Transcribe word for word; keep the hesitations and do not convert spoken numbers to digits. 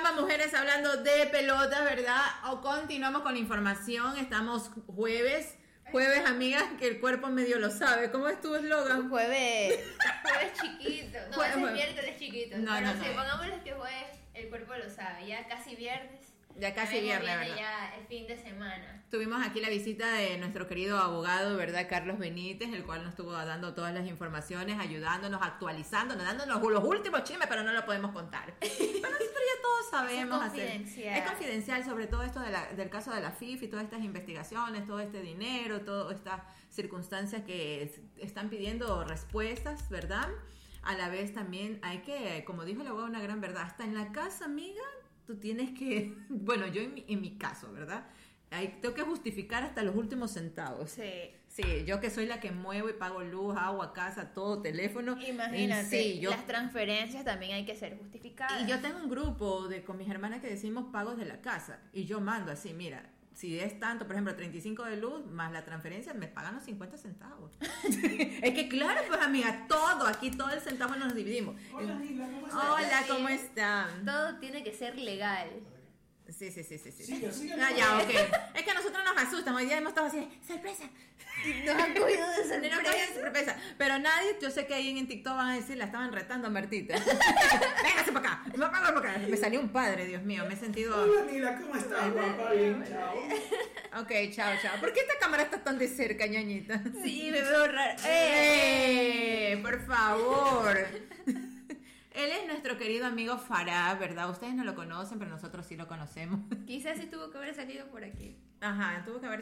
programa Mujeres Hablando de Pelota, ¿verdad? O continuamos con la información. Estamos jueves. Jueves, amigas, que el cuerpo medio lo sabe. ¿Cómo es tu eslogan? Jueves. Jueves chiquito. No, Jueves, ese es jueves. miércoles chiquito. No, Pero no, sí, no. pongámosle que jueves el cuerpo lo sabe. Ya casi viernes. Ya casi Luego viernes, viene ¿verdad? ya el fin de semana. Tuvimos aquí la visita de nuestro querido abogado, ¿verdad? Carlos Benítez, el cual nos estuvo dando todas las informaciones, ayudándonos, actualizándonos, dándonos los últimos chismes, pero no lo podemos contar. Pero nosotros ya todos sabemos Es hacer. confidencial. Es confidencial, sobre todo esto de la, del caso de la F I F y todas estas investigaciones, todo este dinero, todas estas circunstancias que es- están pidiendo respuestas, ¿verdad? A la vez también hay que, como dijo el abogado, una gran verdad, hasta en la casa, amiga, tú tienes que, bueno, yo en mi, en mi caso, ¿verdad? Hay, tengo que justificar hasta los últimos centavos. Sí. Sí, yo que soy la que muevo y pago luz, agua, casa, todo, teléfono. Imagínate, Sí, yo, las transferencias también hay que ser justificadas. y yo tengo un grupo de con mis hermanas que decimos pagos de la casa. Y yo mando así, mira, si es tanto, por ejemplo, treinta y cinco de luz más la transferencia, me pagan los cincuenta centavos. Es que claro, pues amiga, todo, aquí todo el centavo nos dividimos. Hola, Nila, ¿cómo estás? Hola, ¿cómo están? Todo tiene que ser legal. Sí, sí, sí, sí, sí. Siga, siga, Ah, ya, ok. Es que a nosotros nos asustan. Hoy día hemos estado así, sorpresa. Nos han cogido de No, no, no, sorpresa. sorpresa. Pero nadie, yo sé que ahí en TikTok van a decir, la estaban retando a Martita. Véngase para acá, me para acá. Me salió un padre, Dios mío, me he sentido. Hola, Nila, ¿cómo estás, papá? Bien, chao. Ok, chao, chao. ¿Por qué esta cámara está tan de cerca, ñañita? Sí, me veo raro. ¡Eh! Por favor. Él es nuestro querido amigo Farah, ¿verdad? Ustedes no lo conocen, pero nosotros sí lo conocemos. Quizás sí tuvo que haber salido por aquí. Ajá, tuvo que haber